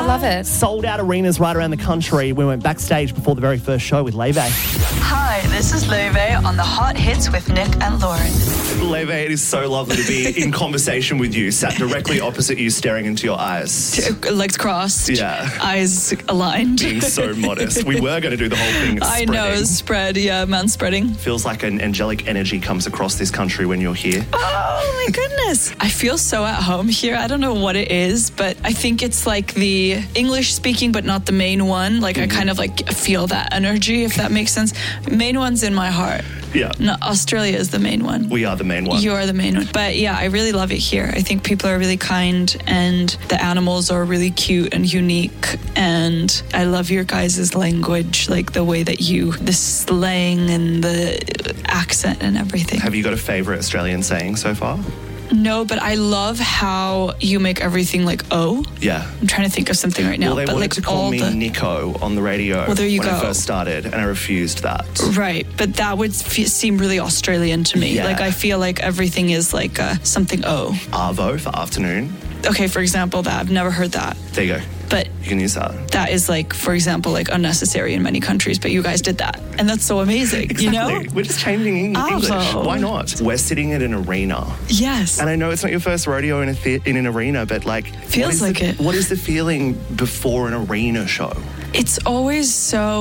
love it. Sold out arenas right around the country. We went backstage before the very first show with Leve. Hi, this is Leve on the Hot Hits with Nick and Lauren. Leve, it is so lovely to be in conversation with you, sat directly opposite you, staring into your eyes. Legs crossed. Yeah. Eyes aligned. Being so modest. We were going to do the whole thing I spreading. know, spread, yeah, man spreading. Feels like an angelic energy comes across this country when you're here. Oh my goodness. I feel so at home here. I don't know what it is, but I think it's like the English speaking, but not the main one. Like I kind of like feel that energy, if that makes sense. Main one's in my heart. Yeah. No, Australia is the main one. We are the main one. You are the main one. But yeah, I really love it here. I think people are really kind and the animals are really cute and unique. And I love your guys' language, like the way that the slang and the accent and everything. Have you got a favourite Australian saying so far? No, but I love how you make everything like O. Yeah. I'm trying to think of something right now. Well, they but wanted like to call me Nico on the radio Well, there you when I go. first started, and I refused that. Right, but that would seem really Australian to me. Yeah. Like I feel like everything is like something O. Arvo for afternoon. Okay, for example, that I've never heard that. There you go. But You can use that. that is like, for example, like unnecessary in many countries, but you guys did that. And that's so amazing, Exactly. you know? We're just changing English. Arvo. Why not? We're sitting at an arena. Yes. And I know it's not your first rodeo in an arena, but like... Feels like it. What is the feeling before an arena show? It always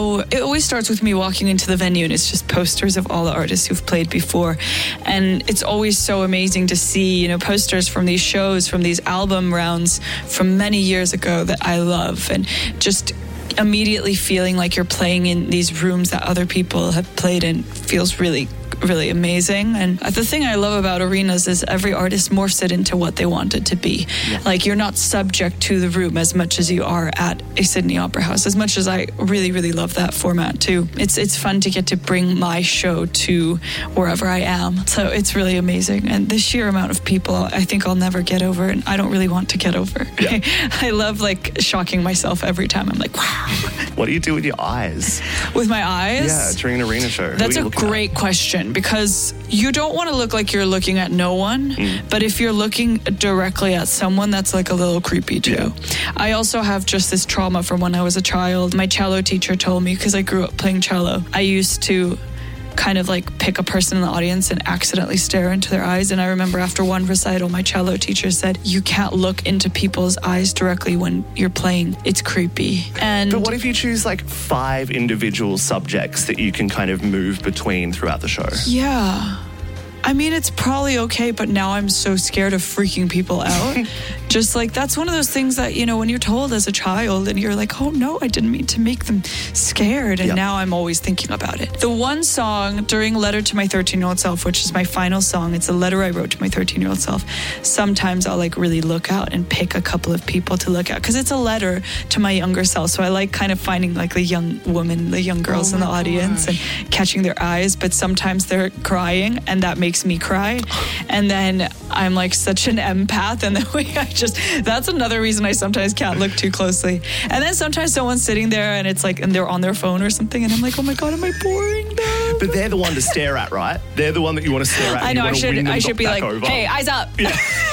starts with me walking into the venue and it's just posters of all the artists who've played before. And it's always so amazing to see, posters from these shows, from these album rounds from many years ago that I love. And just immediately feeling like you're playing in these rooms that other people have played in feels really, really amazing. And the thing I love about arenas is every artist morphs it into what they want it to be. Yeah. Like you're not subject to the room as much as you are at a Sydney Opera House, as much as I really, really love that format too. It's fun to get to bring my show to wherever I am. So it's really amazing. And the sheer amount of people I think I'll never get over, and I don't really want to get over. Yeah. I love like shocking myself every time. I'm like, wow. What do you do with your eyes? With my eyes? Yeah, during an arena show. That's a great question, because you don't want to look like you're looking at no one, but if you're looking directly at someone, that's like a little creepy too. Yeah. I also have just this trauma from when I was a child. My cello teacher told me, because I grew up playing cello, I used to kind of like pick a person in the audience and accidentally stare into their eyes. And I remember after one recital, my cello teacher said, you can't look into people's eyes directly when you're playing. It's creepy. But what if you choose like 5 individual subjects that you can kind of move between throughout the show? Yeah. I mean, it's probably okay, but now I'm so scared of freaking people out. Just like, that's one of those things that, when you're told as a child and you're like, oh no, I didn't mean to make them scared. And now I'm always thinking about it. The one song during Letter to My 13-Year-Old Self, which is my final song, it's a letter I wrote to my 13-year-old self. Sometimes I'll like really look out and pick a couple of people to look at, because it's a letter to my younger self. So I like kind of finding like the young women, the young girls in the audience and catching their eyes. But sometimes they're crying and that makes me cry. And then I'm like such an empath, and the way that's another reason I sometimes can't look too closely. And then sometimes someone's sitting there and it's like, and they're on their phone or something, and I'm like, oh my God, am I boring them? But they're the one to stare at, right? They're the one that you want to stare at. I know, I should be like, over. Hey, eyes up. Yeah.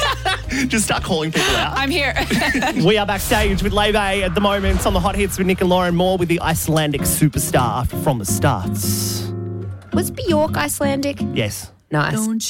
Just start calling people out. I'm here. We are backstage with Leve at the moment on the Hot Hits with Nick and Lauren, more with the Icelandic superstar from the starts. Was Bjork Icelandic? Yes. Nice. Don't